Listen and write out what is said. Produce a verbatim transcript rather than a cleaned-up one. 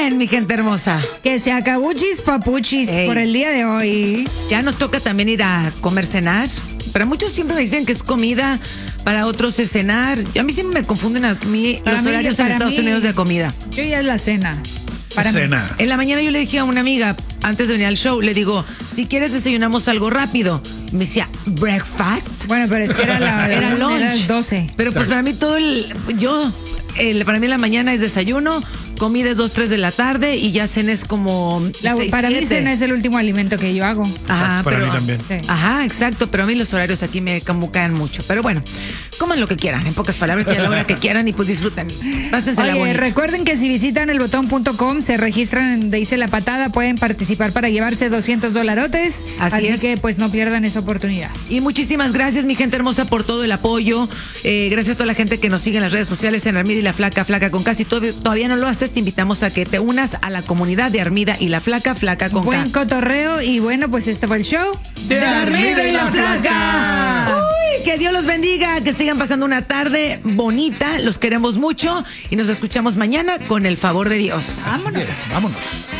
creen, mi gente hermosa? Que se acabuchis papuchis Ey. por el día de hoy. Ya nos toca también ir a comer, cenar. Para muchos siempre me dicen que es comida, para otros es cenar. A mí siempre me confunden a mí Para los mí, horarios en para Estados mí- Unidos de comida. Yo ya es la cena. Para mí. Cena. En la mañana yo le dije a una amiga, antes de venir al show, le digo, si quieres desayunamos algo rápido. Me decía, breakfast. Bueno, pero es que era la Era Era lunch. las doce. Pero pues Exacto. para mí todo el... Yo, el, para mí la mañana es desayuno, comida es dos, tres de la tarde y ya cena es como La- seis, para mí siete. cena es el último alimento que yo hago. Ajá, Para pero, mí también. Sí. Ajá, exacto, pero a mí los horarios aquí me camucan mucho. Pero bueno, coman lo que quieran, en pocas palabras, y a la hora que quieran y pues disfruten. Pásense la Oye, bonita. recuerden que si visitan el botón punto com, se registran en donde dice La Patada, pueden participar para llevarse doscientos dolarotes. Así Así, es. que pues no pierdan esa oportunidad. Y muchísimas gracias, mi gente hermosa, por todo el apoyo. Eh, gracias a toda la gente que nos sigue en las redes sociales, en Armida y la Flaca, Flaca con Casi. Todavía, todavía no lo haces, te invitamos a que te unas a la comunidad de Armida y la Flaca, Flaca con Buen K. cotorreo y bueno, pues este fue el show De Armida y la Flaca. Uy, que Dios los bendiga, que sigan pasando una tarde bonita. Los queremos mucho y nos escuchamos mañana con el favor de Dios. Así es, vámonos.